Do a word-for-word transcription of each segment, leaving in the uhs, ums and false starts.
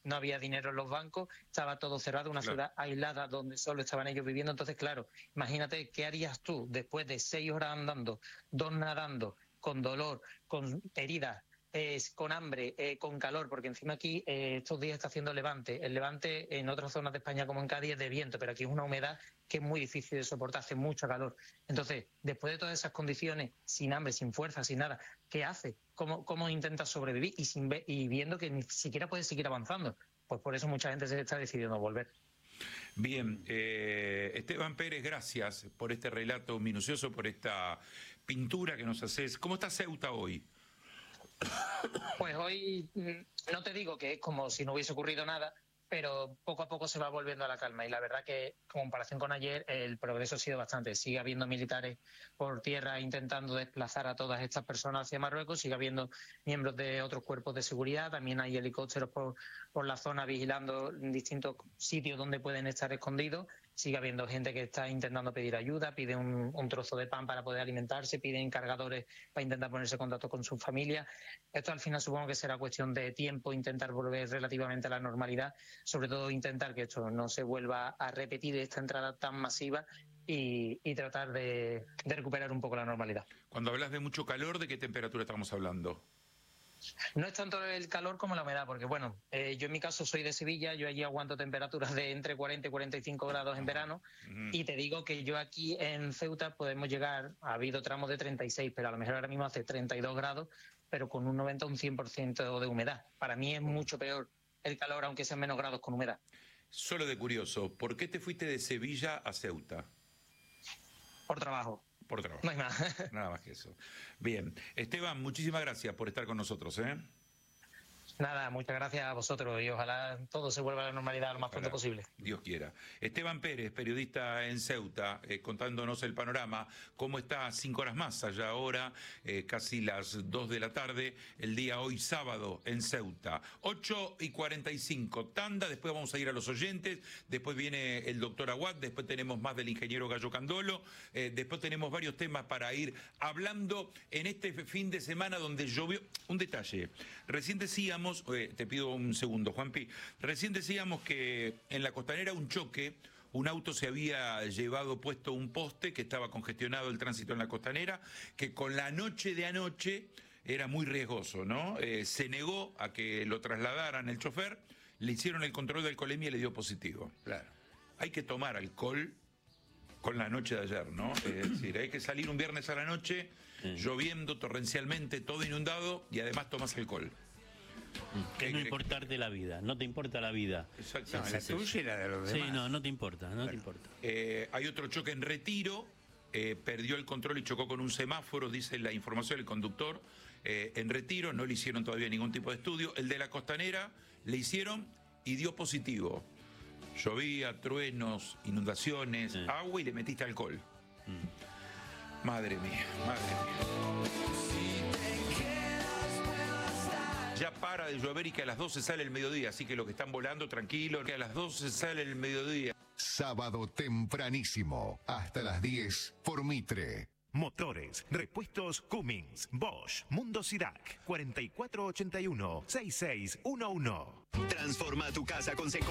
no había dinero en los bancos, estaba todo cerrado, una claro. ciudad aislada donde solo estaban ellos viviendo. Entonces, claro, imagínate qué harías tú después de seis horas andando, dos nadando, con dolor, con heridas, eh, con hambre, eh, con calor, porque encima aquí eh, estos días está haciendo levante. El levante en otras zonas de España como en Cádiz es de viento, pero aquí es una humedad que es muy difícil de soportar, hace mucho calor. Entonces, después de todas esas condiciones, sin hambre, sin fuerza, sin nada, ¿qué hace? ¿Cómo, cómo intenta sobrevivir? Y, sin ve y viendo que ni siquiera puede seguir avanzando. Pues por eso mucha gente se está decidiendo volver. Bien, eh, Esteban Pérez, gracias por este relato minucioso, por esta pintura que nos haces. ¿Cómo está Ceuta hoy? Pues hoy no te digo que es como si no hubiese ocurrido nada, pero poco a poco se va volviendo a la calma. Y la verdad que, en comparación con ayer, el progreso ha sido bastante. Sigue habiendo militares por tierra intentando desplazar a todas estas personas hacia Marruecos, sigue habiendo miembros de otros cuerpos de seguridad, también hay helicópteros por, por la zona vigilando en distintos sitios donde pueden estar escondidos. Sigue habiendo gente que está intentando pedir ayuda, pide un, un trozo de pan para poder alimentarse, piden cargadores para intentar ponerse en contacto con su familia. Esto al final supongo que será cuestión de tiempo, intentar volver relativamente a la normalidad, sobre todo intentar que esto no se vuelva a repetir, esta entrada tan masiva, y, y tratar de, de recuperar un poco la normalidad. Cuando hablas de mucho calor, ¿de qué temperatura estamos hablando? No es tanto el calor como la humedad, porque bueno, eh, yo en mi caso soy de Sevilla, yo allí aguanto temperaturas de entre cuarenta y cuarenta y cinco grados en verano, uh-huh. Y te digo que yo aquí en Ceuta podemos llegar, ha habido tramos de treinta y seis, pero a lo mejor ahora mismo hace treinta y dos grados, pero con un noventa o un cien por ciento de humedad. Para mí es mucho peor el calor, aunque sean menos grados con humedad. Solo de curioso, ¿por qué te fuiste de Sevilla a Ceuta? Por trabajo. Por trabajo. No hay más. Nada más que eso. Bien. Esteban, muchísimas gracias por estar con nosotros, ¿eh? Nada, muchas gracias a vosotros y ojalá todo se vuelva a la normalidad lo más Ojalá, pronto posible. Dios quiera. Esteban Pérez, periodista en Ceuta, eh, contándonos el panorama, cómo está cinco horas más, allá ahora, eh, casi las dos de la tarde, el día hoy sábado en Ceuta. ocho y cuarenta y cinco, tanda, después vamos a ir a los oyentes, después viene el doctor Aguad, después tenemos más del ingeniero Gallo Candolo, eh, después tenemos varios temas para ir hablando en este fin de semana donde llovió. Un detalle, recién decíamos, Eh, te pido un segundo, Juanpi. Recién decíamos que en la Costanera un choque, un auto se había llevado puesto un poste, que estaba congestionado el tránsito en la Costanera, que con la noche de anoche era muy riesgoso, ¿no? Eh, se negó a que lo trasladaran el chofer, le hicieron el control de alcoholemia y le dio positivo. Claro. Hay que tomar alcohol con la noche de ayer, ¿no? Es decir, hay que salir un viernes a la noche, sí, lloviendo torrencialmente, todo inundado, y además tomas alcohol. Que no importarte la vida, no te importa la vida. Exactamente. No, la tuya y la de los demás. Sí, no, no te importa, no claro. te importa. Eh, hay otro choque en Retiro, eh, perdió el control y chocó con un semáforo, dice la información del conductor. Eh, en Retiro no le hicieron todavía ningún tipo de estudio. El de la Costanera le hicieron y dio positivo. Llovía, truenos, inundaciones, sí, agua y le metiste alcohol. Mm. Madre mía, madre mía. Ya para de llover y que a las doce sale el mediodía, así que los que están volando, tranquilos, que a las doce sale el mediodía. Sábado tempranísimo, hasta las diez, por Mitre. Motores, repuestos Cummins, Bosch, Mundo Sidac, cuatro cuatro ocho uno, seis seis uno uno. Transforma tu casa con Seco.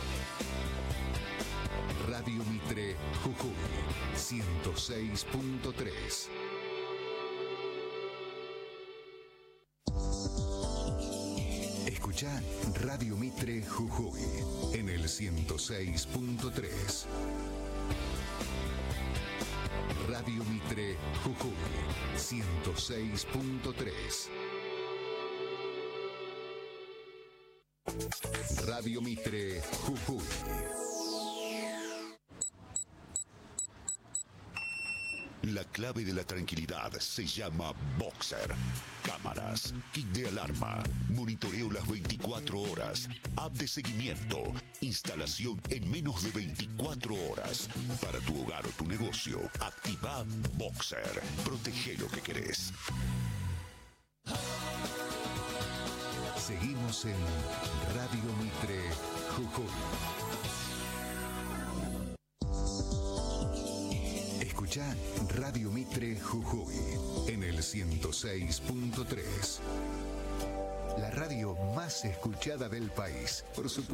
Radio Mitre, Jujuy, ciento seis punto tres. Escucha Radio Mitre Jujuy en el ciento seis punto tres. Radio Mitre Jujuy ciento seis punto tres. Radio Mitre Jujuy. La clave de la tranquilidad se llama Boxer. Cámaras, kit de alarma, monitoreo las veinticuatro horas, app de seguimiento, instalación en menos de veinticuatro horas. Para tu hogar o tu negocio, activa Boxer. Protege lo que querés. Seguimos en Radio Mitre Jujuy. Escucha Radio Mitre Jujuy en el ciento seis punto tres. La radio más escuchada del país, por supuesto.